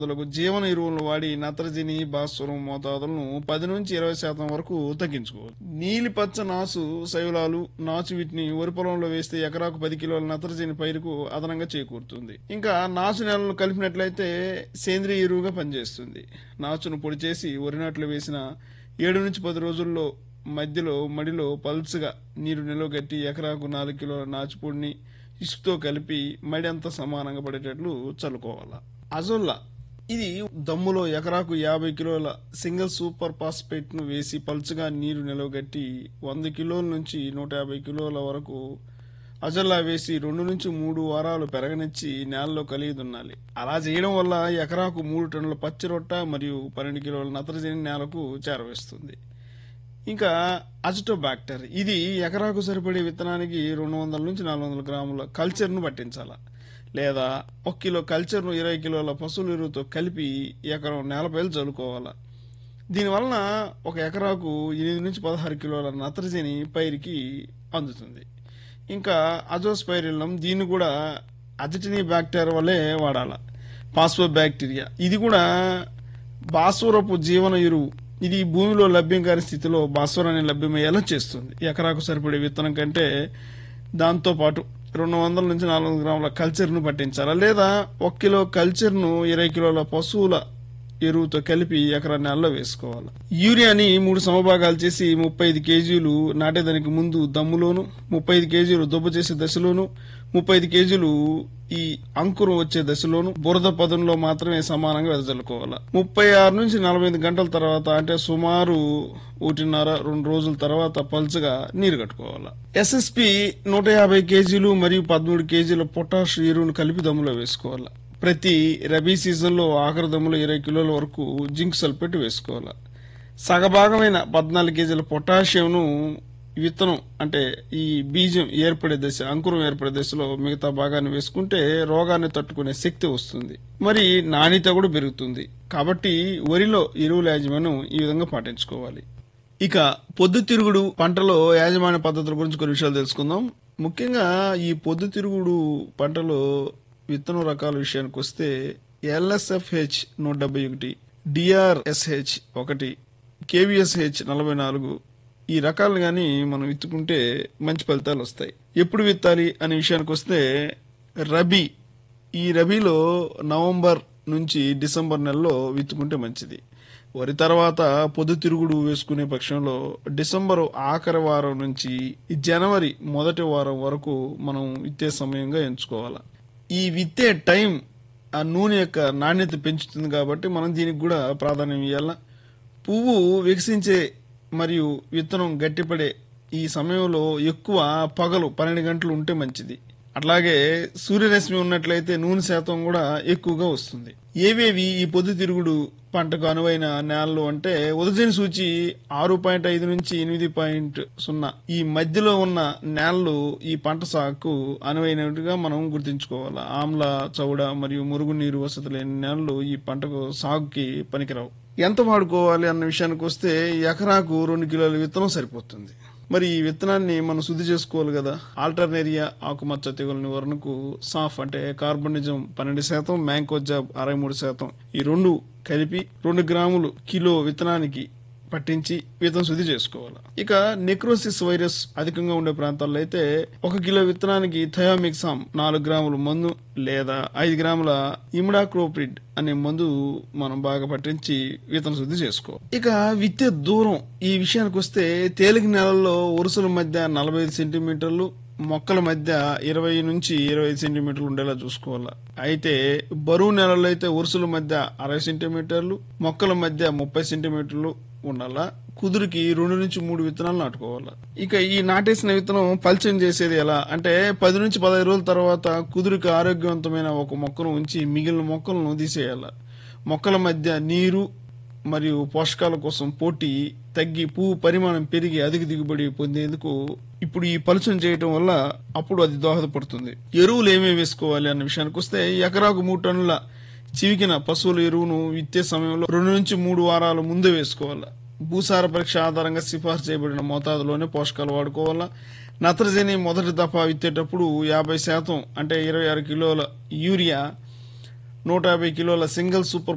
మొదలగు జీవన ఎరువులను వాడి నత్రజని, భాస్వరం మోతాదులను 10-20% వరకు తగ్గించుకోవచ్చు. నీలిపచ్చ నాసు శైవలాలు నాచు వీటిని వరి పొలంలో వేస్తే ఎకరాకు 10 కిలోల నత్రజని పైరుకు అదనంగా చేకూరుతుంది. ఇంకా నాచు నేలను కలిపినట్లయితే సేంద్రియ ఎరువుగా పనిచేస్తుంది. నాచును పొడి చేసి వరి నాట్లు వేసిన 7-10 రోజుల్లో మధ్యలో మడిలో పల్చగా నీరు నిలవగట్టి ఎకరాకు 4 కిలోల నాచు పొడిని ఇసుకతో కలిపి మడి అంతా సమానంగా పడేటట్లు చల్లుకోవాలి. అజొల్లా ఇది దమ్ములో ఎకరాకు 50 కిలోల సింగిల్ సూపర్ ఫాస్ఫేట్ ను వేసి పలుచగా నీరు నిలవగట్టి 100 కిలోల నుంచి 150 కిలోల వరకు అజొల్లా వేసి 2-3 వారాలు పెరగనిచ్చి నేలలో కలిగి దున్నాలి. అలా చేయడం వల్ల ఎకరాకు 3 టన్నుల పచ్చి రొట్ట మరియు 12 కిలోల నత్రజని నేలకు చేరవేస్తుంది. ఇంకా అజిటోబాక్టర్ ఇది ఎకరాకు సరిపడే విత్తనానికి 200-400 గ్రాముల కల్చర్ను పట్టించాలి. లేదా 1 కిలో కల్చర్ను 20 కిలోల పశువుల ఎరువుతో కలిపి ఎకరం నేలపై చల్లుకోవాలి. దీనివలన ఒక ఎకరాకు 8-16 కిలోల నత్రజని పైరుకి అందుతుంది. ఇంకా అజోస్పైరిల్లం దీన్ని కూడా అజిటనీ బ్యాక్టీరియా వల్లే వాడాలి. పాస్పో బ్యాక్టీరియా ఇది కూడా భాస్వరపు జీవన ఎరువు. ఇది భూమిలో లభ్యం కాని స్థితిలో భాస్వరాన్ని లభ్యమయ్యేలా చేస్తుంది. ఎకరాకు సరిపడే విత్తనం కంటే దాంతో పాటు 200-400 గ్రాముల కల్చర్ను పట్టించాలి. లేదా 1 కిలో కల్చర్ను 20 కిలోల పశువుల ఎరువుతో కలిపి ఎకరా నేలలో వేసుకోవాలి. యూరియాని 3 సమభాగాలు చేసి 35 కేజీలు నాటేదానికి ముందు దమ్ములోను, 35 కేజీలు దుబ్బ చేసే దశలోను, 35 కేజీలు ఈ అంకురం వచ్చే దశలోను బురద పదంలో మాత్రమే సమానంగా వెదజల్లుకోవాలి. 36-45 గంటల తర్వాత అంటే సుమారు 1.5-2 రోజుల తర్వాత పల్చగా నీరు కట్టుకోవాలి. ఎస్ఎస్పి 150 కేజీలు మరియు 13 కేజీల పొటాష్ ఎరువును కలిపి దమ్ములో వేసుకోవాలి. ప్రతి రబీ సీజన్లో ఆఖరి దమ్ములో 20 కిలోల వరకు జింక్ సల్ఫేట్ వేసుకోవాలి. సగభాగమైన 14 కేజీల పొటాషియంను విత్తనం అంటే ఈ బీజం ఏర్పడే దశ, అంకురం ఏర్పడే దశలో మిగతా భాగాన్ని వేసుకుంటే రోగాన్ని తట్టుకునే శక్తి వస్తుంది, మరి నాణ్యత కూడా పెరుగుతుంది. కాబట్టి వరిలో ఎరువుల యాజమాన్యం ఈ విధంగా పాటించుకోవాలి. ఇక పొద్దుతిరుగుడు పంటలో యాజమాన్య పద్ధతుల గురించి కొన్ని విషయాలు తెలుసుకుందాం. ముఖ్యంగా ఈ పొద్దుతిరుగుడు పంటలో విత్తనం రకాల విషయానికి వస్తే LSFH 171, DRSH 1, KVSH 44 ఈ రకాలు గాని మనం విత్తుకుంటే మంచి ఫలితాలు వస్తాయి. ఎప్పుడు విత్తాలి అనే విషయానికి వస్తే రబీ, ఈ రబీలో నవంబర్ నుంచి డిసెంబర్ నెలలో విత్తుకుంటే మంచిది. వరి తర్వాత పొద్దుతిరుగుడు వేసుకునే పక్షంలో డిసెంబర్ ఆఖరి వారం నుంచి జనవరి మొదటి వారం వరకు మనం విత్తే సమయంగా ఎంచుకోవాలి. ఈ విత్తే టైం ఆ నూనె యొక్క నాణ్యత పెంచుతుంది కాబట్టి మనం దీనికి కూడా ప్రాధాన్యం ఇవ్వాలి. పువ్వు వికసించే మరియు విత్తనం గట్టిపడే ఈ సమయంలో ఎక్కువ పగలు 12 గంటలు ఉంటే మంచిది. అట్లాగే సూర్యరశ్మి ఉన్నట్లయితే నూనె శాతం కూడా ఎక్కువగా వస్తుంది. ఏవేవి ఈ పొద్దుతిరుగుడు పంటకు అనువైన నేలలు అంటే ఉదజని సూచి 6.5 నుంచి 8.0 ఈ మధ్యలో ఉన్న నేలలు ఈ పంట సాగుకు అనువైనట్టుగా మనం గుర్తించుకోవాలి. ఆమ్ల, చౌడ మరియు మురుగునీరు వసతి లేని నేలలు ఈ పంటకు సాగుకి పనికిరావు. ఎంత వాడుకోవాలి అన్న విషయానికి వస్తే ఎకరాకు 2 కిలోల విత్తనం సరిపోతుంది. మరి ఈ విత్తనాన్ని మనం శుద్ధి చేసుకోవాలి కదా. ఆల్టర్నేరియా ఆకుమచ్చ తెగుల నివారణకు సాఫ్ అంటే కార్బనిజం 12%, మ్యాంకోజాబ్ 63% ఈ రెండు కలిపి 2 గ్రాములు కిలో విత్తనానికి పట్టించి విత్తనం శుద్ధి చేసుకోవాలి. ఇక నెక్రోసిస్ వైరస్ అధికంగా ఉండే ప్రాంతాల్లో అయితే 1 కిలో విత్తనానికి థయోమిక్సామ్ 4 గ్రాముల మందు లేదా 5 గ్రాముల ఇమిడాక్లోప్రిడ్ అనే మందు మనం బాగా పట్టించి విత్తన శుద్ధి చేసుకోవాలి. ఇక విత్తే దూరం ఈ విషయానికి వస్తే తేలిక నేలల్లో వరుసల మధ్య 45 సెంటీమీటర్లు, మొక్కల మధ్య 20 నుంచి 25 సెంటీమీటర్లు ఉండేలా చూసుకోవాలి. అయితే బరువు నేలల్లో అయితే వరుసల మధ్య 60 సెంటీమీటర్లు, మొక్కల మధ్య 30 సెంటీమీటర్లు ఉండాలా. కుదురుకి 2 నుంచి 3 విత్తనాలు నాటుకోవాలి. ఇక ఈ నాటేసిన విత్తనం పల్చం చేసేది ఎలా అంటే 10 నుంచి 15 రోజుల తర్వాత కుదురుకి ఆరోగ్యవంతమైన ఒక మొక్కను ఉంచి మిగిలిన మొక్కలను తీసేయాలి. మొక్కల మధ్య నీరు మరియు పోషకాల కోసం పోటీ తగ్గి పువ్వు పరిమాణం పెరిగి అధిక దిగుబడి పొందేందుకు ఇప్పుడు ఈ పలుచన చేయటం వల్ల అప్పుడు అది దోహదపడుతుంది. ఎరువులు ఏమేమి వేసుకోవాలి అన్న విషయానికి వస్తే ఎకరాకు 3 టన్నుల చివికిన పశువుల ఎరువును విత్తే సమయంలో 2 నుంచి 3 వారాల ముందే వేసుకోవాలి. భూసార పరీక్ష ఆధారంగా సిఫార్సు చేయబడిన మోతాదులోనే పోషకాలు వాడుకోవాలా. నత్రజని మొదటి దఫా విత్తేటప్పుడు 50% అంటే 26 కిలోల యూరియా, 150 కిలోల సింగిల్ సూపర్